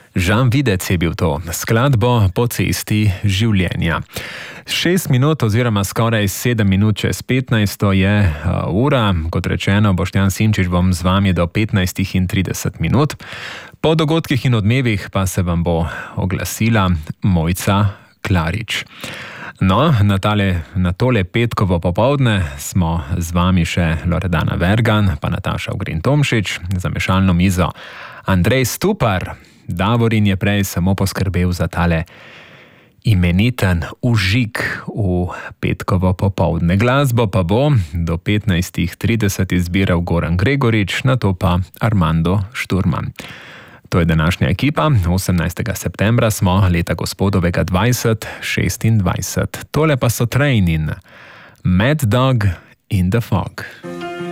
Žan Videc je bil to, skladbo Po cesti življenja. 6 minut oziroma skoraj 7 minut čez 15 je ura. Kot rečeno, Boštjan Simčič bom z vami do 15:30 minut. Po dogodkih in odmevih pa se vam bo oglasila Mojca Klarič. No, na tole petkovo popoldne smo z vami še Loredana Vergan, pa Nataša Ugrin-Tomšič, za mešalno mizo Andrej Stupar. Davorin je prej samo poskrbel za tale imeniten užig v petkovo popoldne. Glasbo pa bo do 15:30 izbiral Goran Gregorič, nato pa Armando Šturman. To je današnja ekipa. 18. septembra smo, leta gospodovega 2026. Tole pa so Trainin, Mad Dog in the Fog.